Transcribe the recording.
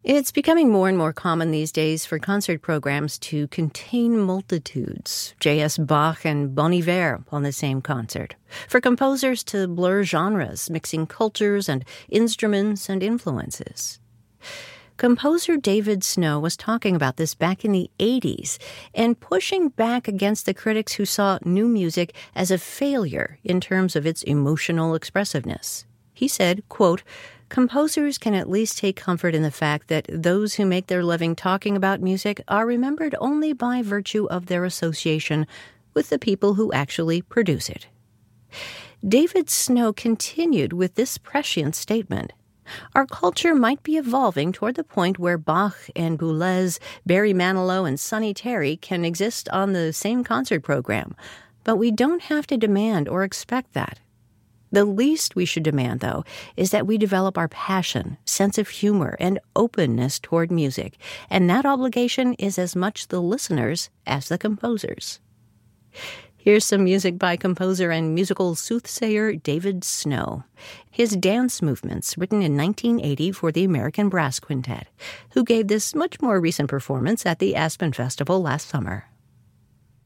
It's becoming more and more common these days for concert programs to contain multitudes, J.S. Bach and Bon Iver on the same concert, for composers to blur genres, mixing cultures and instruments and influences. Composer David Snow was talking about this back in the 80s and pushing back against the critics who saw new music as a failure in terms of its emotional expressiveness. He said, quote, "Composers can at least take comfort in the fact that those who make their living talking about music are remembered only by virtue of their association with the people who actually produce it." David Snow continued with this prescient statement. Our culture might be evolving toward the point where Bach and Boulez, Barry Manilow, and Sonny Terry can exist on the same concert program, but we don't have to demand or expect that. The least we should demand, though, is that we develop our passion, sense of humor, and openness toward music, and that obligation is as much the listeners as the composers. Here's some music by composer and musical soothsayer David Snow. His Dance Movements, written in 1980 for the American Brass Quintet, who gave this much more recent performance at the Aspen Festival last summer.